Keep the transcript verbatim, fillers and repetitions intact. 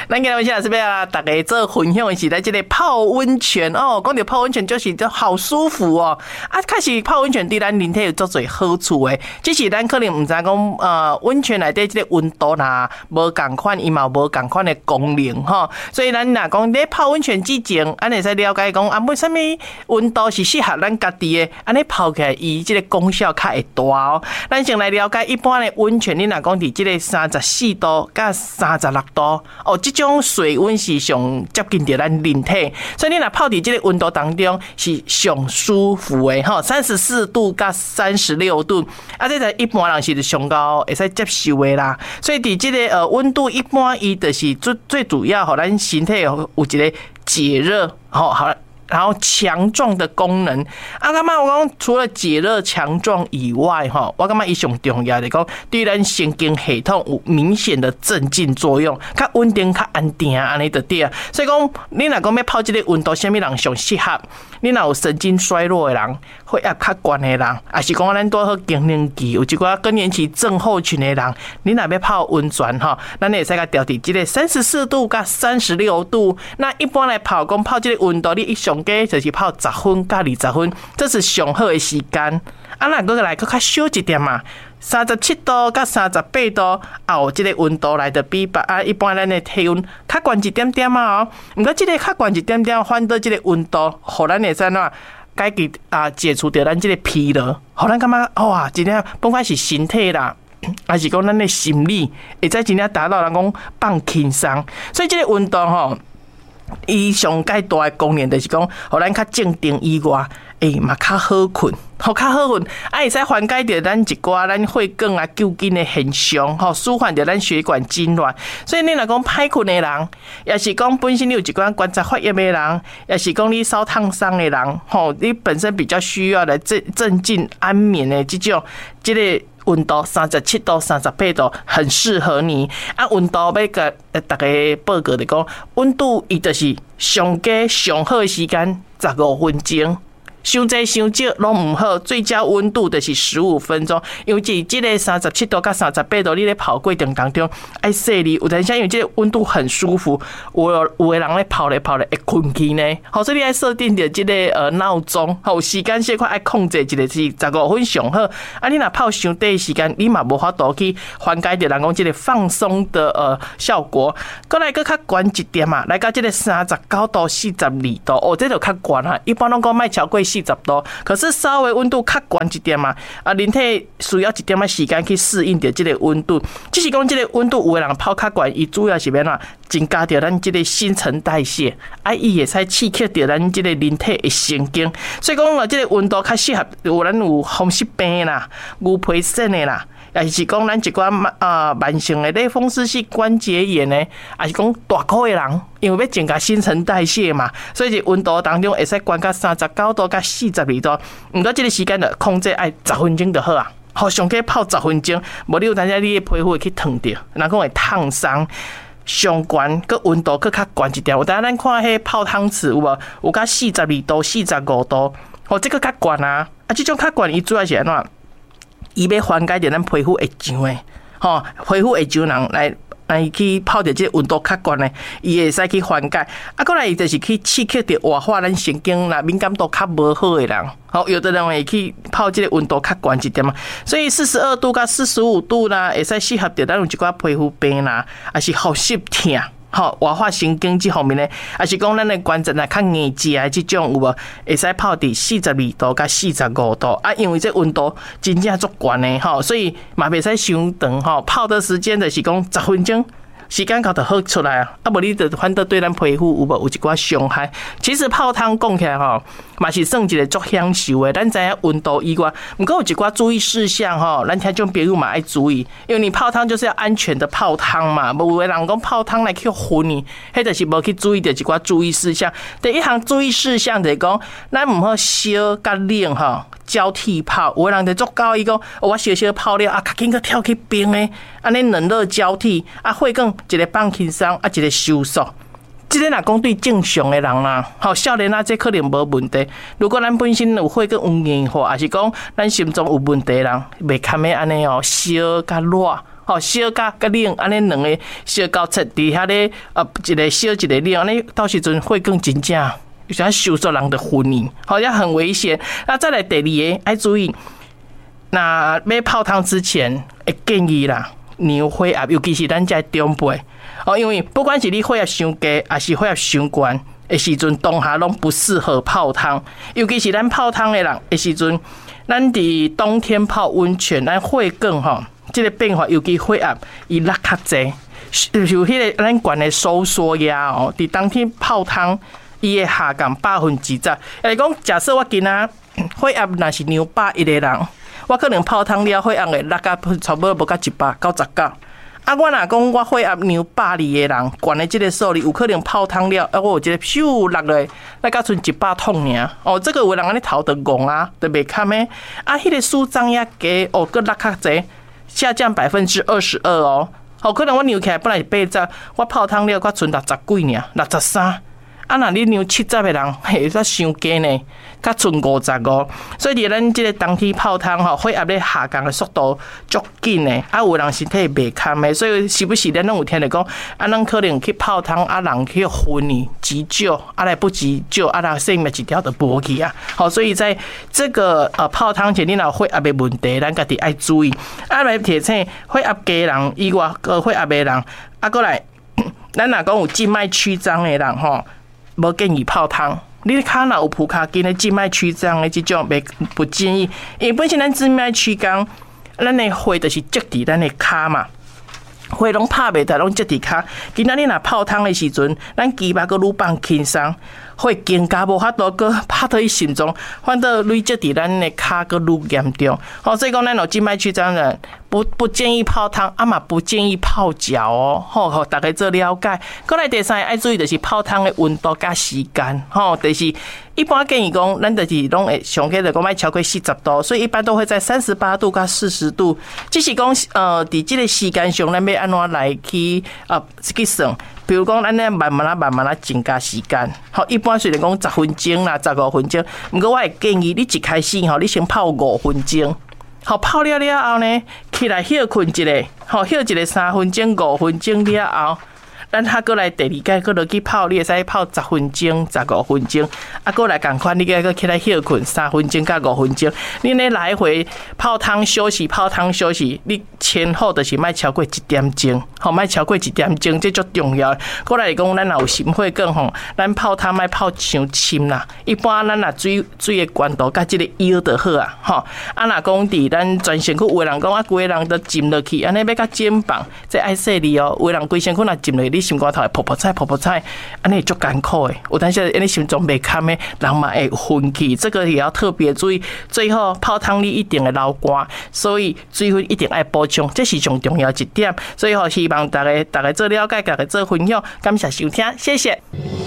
咱今日先来这边啊，大家做分享的是在这里泡温泉哦。讲到泡温泉就是就好舒服哦。啊，确实泡温泉对咱人体有足侪好处的，只是咱可能唔知讲呃温泉内底这个温度啦无共款，伊嘛无共款的功能吼。所以咱若讲咧泡温泉之前，咱会使了解讲啊，为什么温度是适合咱家己的，安尼泡起来伊这个功效较会大哦。咱先来了解一般的温泉，你若讲伫这个三十四度甲三十六度哦，这种水温是上接近着咱人体，所以你若泡伫这个温度当中是上舒服的吼，三十四度甲三十六度，啊，这个一般人是上高会使接受的啦。所以伫这个呃温度一般，伊就是最最主要，互咱身体有有一个解热，吼好。然后强壮的功能，啊，感觉我讲除了解热强壮以外，哈，我感觉伊上重要的讲对咱神经系统有明显的镇静作用，较稳定、较安定安尼就对啊。所以讲，你若讲要泡这个温度，什么人上适合？你若有神经衰弱的人，血压较悬的人，还是讲咱拄好更年期有一寡更年期症候群的人，你若要泡温泉哈，咱会使甲调伫这个三十四度甲三十六度。那一般来泡，讲泡这个温度，你一上就是泡十分到二十分，这是上好的时间。啊，咱搁来搁较少一点嘛，三十七度到三十八度，啊，有这个温度来的比啊一般咱的体温较悬一点点嘛哦。不过这个较悬一点点，反倒这个温度，互咱会使哪解决啊解除掉咱这个疲劳，互咱感觉哇，真正不管是身体啦。还是讲咱的心理，会使真正达到咱讲放轻松，所以这个运动吼。伊上介大的功能就是讲，互咱较镇定以外，诶嘛较好困，好较好困，啊会使缓解着咱一寡咱血管啊纠紧的现象，吼舒缓着咱血管痉挛。所以你若讲歹困的人，也是讲本身你有一寡关节发炎的人，也是讲你烧烫伤的人，吼你本身比较需要来镇镇静安眠的这种，这个。温度三十七度、三十八度很适合你。啊，温度要甲大家报告的讲，温度伊就是上佳上好的时间十五分钟。伤济伤少拢唔好，最佳温度就是十五分钟。因为即这个三十七度到三十八度，你咧泡过程当中爱细腻，有阵时因为这个温度很舒服，有有的人咧泡咧泡咧会困去呢。好，所以你爱设定着这个呃闹钟，好时间小可爱控制一个是十五分上好。啊，你若泡伤短时间，你嘛无法度去缓解着人讲这个放松的呃效果。过来搁较悬一点嘛，来到这个三十九度、四十二度，哦，这就较悬啊。一般拢讲莫超过四十度，可是稍微温度较悬一点嘛，啊，人体需要一点仔时间去适应着这个温度。只是讲这个温度，有的人泡较悬，伊主要是要哪增加着咱这个新陈代谢，啊，伊会使刺激着咱这个人体的神经。所以讲啊，这个温度较适合有咱有风湿病啦、牛皮癣的啦。也是讲咱一寡啊慢性的类风湿性关节炎呢，也是讲大块的人，因为要增加新陈代谢嘛，所以温度当中会使悬到三十九度到四十二度。毋过这个时间的控制爱十分钟就好啊，好上计泡十分钟，无你有当时你的皮肤会去烫着，人讲会烫伤。上悬个温度更较悬一点，有当咱看迄泡汤池有无？有到四十二度、四十五度，哦，这个较悬啊！啊，这种较悬，伊主要是安怎？伊要缓解着咱皮肤会痒的，吼，皮肤会痒人来来去泡着这个温度较悬的，伊会使去缓解。啊，过来伊就是去刺激着活化咱神经啦，敏感度较无好的人，好，有的人会去泡这个温度较悬一点嘛。所以四十二度到四十五度啦，会使适合着咱有一寡皮肤病啦，还是呼吸痛。好，活化神经这方面呢，还是讲咱的关节啊较硬直的这种有无？会使泡伫四十二度到四十五度啊，因为这温度真正足悬的吼，所以嘛袂使伤长吼，泡的时间就是讲十分钟。时间到就好出来啊，啊无你就反倒对咱皮肤有无有一寡伤害。其实泡汤讲起来吼，嘛是算一个足享受的。咱知影温度以外，不过有一寡注意事项吼，咱听种朋友嘛爱注意，因为你泡汤就是要安全的泡汤嘛，无有的人讲泡汤来去昏你，迄就是无去注意着一寡注意事项。第一项注意事项就是讲，咱唔好烧甲冷吼。交替泡，有的人就足够伊讲，我小小泡了啊，较紧个跳去冰诶，安尼冷热交替，啊，血管一个放轻松，啊，一个收缩。即个若讲对正常的人啦，吼，少年啊，这可能无问题。如果咱本身有血管有硬化，还是讲咱心脏有问题的人，袂堪要安尼哦，烧甲热。 吼，小甲甲冷安尼两个小交切伫遐咧，呃，一个小一个冷，安尼到时阵会更真正。有些受伤人的昏迷，好像很危险。那再来第二个，要注意，那要泡汤之前，会建议啦，牛血压，尤其是咱这长辈，哦，因为不管是你血压伤低，还是血压伤悬的时阵，当下拢不适合泡汤。尤其是咱泡汤的人的时阵，咱伫冬天泡温泉，咱血管吼，这个变化，尤其血压伊落较济，就迄个咱管的收缩压哦，伫当天泡汤。伊会下降百分之十。就是讲，假设我今仔血压若是两百一个人，我可能泡汤了血压会落到差不多无到一百九十九。啊，我若讲我血压两百二个人，悬的这个数字有可能泡汤了，啊，我有一个咻落来，那到剩一百桶尔。哦，这个有人安尼头得戆啊，都袂堪诶。啊，迄、那个舒张压低，哦，搁落较济，下降百分之二十二哦。哦，可能我扭起来本来是八十，我泡汤了，我剩六十几尔，六十三。啊，若你量七十个人，嘿，煞伤低呢，甲剩五十五，所以伫咱即个冬天泡汤吼，血压咧下降的速度足紧的，啊，有人身体袂堪的，所以是不是咱拢有听着讲，啊，咱可能去泡汤，啊，人去昏去急救，啊，来不急救，啊，人性命一条都无去啊，好，所以在这个呃泡汤前，你若血压的问题，咱家己爱注意，啊，来提醒血压低人以外个血压的人，啊，过来，咱若讲有静脉曲张的人吼。无建议泡汤，你骹若有蹼卡筋的静脉曲张的这种，袂不建议，因为本身咱静脉曲张，咱的血就是积伫咱的骹嘛，血拢拍袂得，拢积伫骹。今仔日若泡汤的时阵，咱肌肉佫愈放轻松，血更加无法度佫拍到伊心脏，反倒累积伫咱的骹佫愈严重。好，所以讲咱有静脉曲张人。不不建议泡汤，啊嘛不建议泡脚哦，吼，吼，大家做了解。过来第三个爱注意就是泡汤的温度甲时间，吼，就是一般建议讲，咱就是拢会上起就讲莫超过四十度，所以一般都会在三十八度甲四十度。只是讲呃，伫这个时间上，咱要安怎来去呃去算？比如讲，咱咧慢慢啊慢慢啊增加时间，好，一般虽然讲十分钟啦，十五分钟，不过我会建议你一开始吼，你先泡五分钟。好，泡了了后呢，起来休困一下，好，休一个三分钟、五分钟了后，咱还过来第二届，过落去泡，你会使泡十分钟、十五分钟，啊，过来共款，你个起来休困三分钟、甲五分钟，你呢来回泡汤休息、泡汤休息，你前后就是莫超过一点钟，好，莫超过一点钟，这足重要。过来讲，咱若有心血管吼，咱泡汤莫泡伤深啦，一般咱若水水的悬度甲这个腰就好啊，吼。啊，若讲伫咱全身躯，有的人讲啊，规个人都浸落去，安尼要甲肩膀，这爱细腻哦。有的人规身躯若浸落去，你心肝头会噗噗菜、噗噗菜，安尼足艰苦的。有当时安尼心脏袂堪的，人嘛会昏去，这个也要特别注意。最后泡汤你一定会流汗，所以水分一定爱补充，这是上重要一点。所以吼，希望大家大家做了解，大家做分享，感谢收听，谢谢。